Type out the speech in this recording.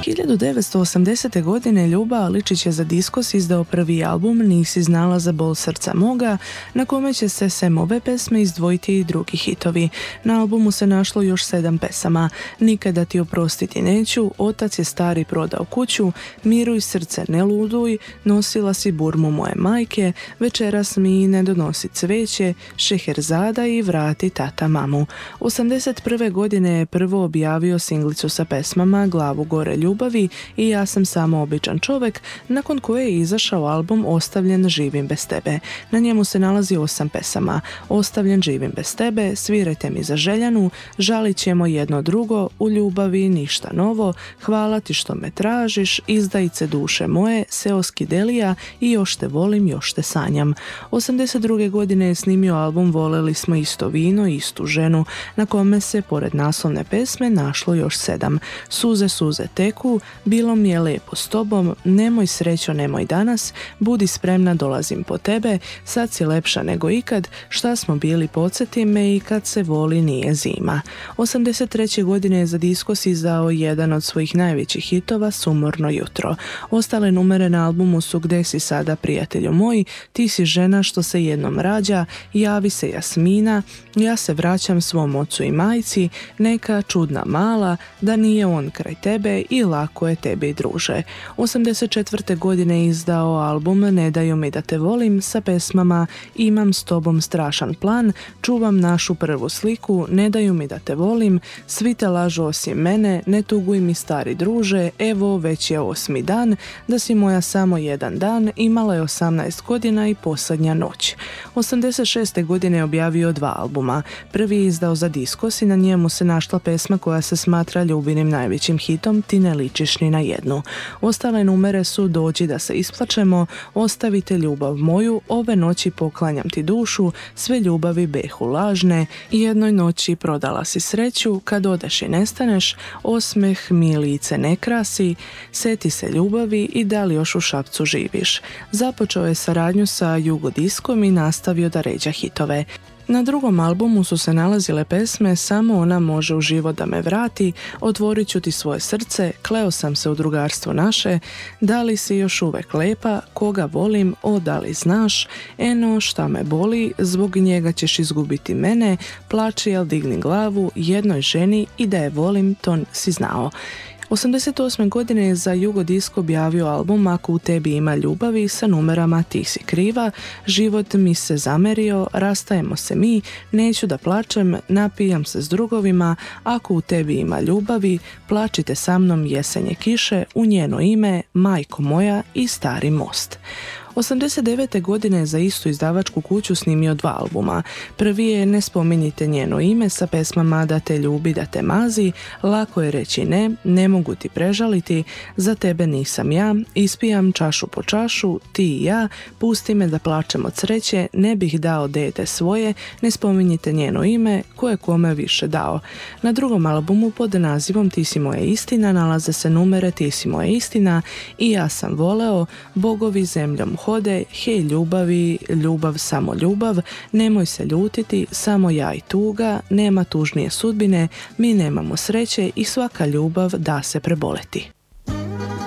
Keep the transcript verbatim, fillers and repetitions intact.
hiljadu devetsto osamdesete. godine Ljuba Aličić je za Diskos izdao prvi album Nisi znala za bol srca moga, na kome će se sem ove pesme izdvojiti i drugi hitovi. Na albumu se našlo još sedam pesama: Nikada ti oprostiti neću, Otac je stari prodao kuću, Miruj srce ne luduj, Nosila si burmu moje majke, Večeras mi ne donosi cveće, Šeherzada i Vrati tata mamu. osamdeset prve. godine je prvo objavio singlicu sa pesmama Glavu gore ljubavi i Ja sam samo običan čovjek, nakon koje je izašao album Ostavljen živim bez tebe. Na njemu se nalazi osam pesama: Ostavljen živim bez tebe, Svirajte mi za željanu, Žalit ćemo jedno drugo, U ljubavi ništa novo, Hvala ti što me tražiš, Izdajice duše moje, Seoski Delija i Još te volim, još te sanjam. osamdeset druge. godine je snimio album Voleli smo isto vino, istu ženu, na kome se pored naslovne pesme našlo još sedam: Suze, suze teku, Bilo mi je lepo s tobom, Nemoj srećo, nemoj danas, Budi spremna, dolazim po tebe, Sad si lepša nego ikad, Šta smo bili, podsjeti me, I kad se voli nije zima. osamdeset treće. godine je za Diskos izdao jedan od svojih najvećih hitova, Sumorno jutro. Ostale numere na albumu su Gde si sada prijatelju moj, Ti si žena što se jednom rađa, Javi se Jasmina, Ja se vraćam svom ocu i majci, Neka čudna mala, Da nije on kraj tebe i Lako je tebi druže. osamdeset četvrte. godine je izdao album Ne daju mi da te volim sa pesmama Imam s tobom strašan plan, Čuvam našu prvu sliku, Ne daju mi da te volim, Svi te lažu osim mene, Ne tuguj mi stari druže, Evo već je osmi dan, Da si moja samo jedan dan, Imala je osamnaest godina i Posljednja noć. osamdeset šeste. godine je objavio dva albuma. Prvi je izdao za Diskos i na njemu se našla pesma koja se smatra Ljubinim najvećim hitom Ti ne ličiš ni na jednu. Ostale numere su Dođi da se isplačemo, Ostavite ljubav moju, Ove noći poklanjam ti dušu, Sve ljubavi behu lažne, Jednoj noći prodala si sreću, Kad odeš i nestaneš, Osmeh mi lice ne krasi, Seti se ljubavi i Da li još u Šapcu živiš. Započeo je saradnju sa Jugodiskom i nastavio da ređa hitove. Na drugom albumu su se nalazile pesme Samo ona može u život da me vrati, Otvorit ću ti svoje srce, Kleo sam se u drugarstvo naše, Da li si još uvek lepa, Koga volim, o da li znaš, Eno šta me boli, Zbog njega ćeš izgubiti mene, Plači jel digni glavu, Jednoj ženi i da je volim to si znao. osamdeset osme. godine je za Jugodisk objavio album Ako u tebi ima ljubavi sa numerama Ti si kriva, Život mi se zamerio, Rastajemo se mi, Neću da plačem, Napijam se s drugovima, Ako u tebi ima ljubavi, Plačite sa mnom jesenje kiše, U njeno ime, Majko moja i Stari most. osamdeset devete. godine je za istu izdavačku kuću snimio dva albuma. Prvi je Ne spominjite njeno ime sa pesmama Da te ljubi, da te mazi, Lako je reći ne, Ne mogu ti prežaliti, Za tebe nisam ja, Ispijam čašu po čašu, Ti i ja, Pusti me da plačem od sreće, Ne bih dao dete svoje, Ne spominjite njeno ime, Ko je kome više dao. Na drugom albumu pod nazivom Ti si moja istina nalaze se numere Ti si moja istina, I ja sam voleo, Bogovi zemljom hode, Hej ljubavi, Ljubav samo ljubav, Nemoj se ljutiti, Samo ja i tuga, Nema tužnije sudbine, Mi nemamo sreće i svaka ljubav da se preboleti.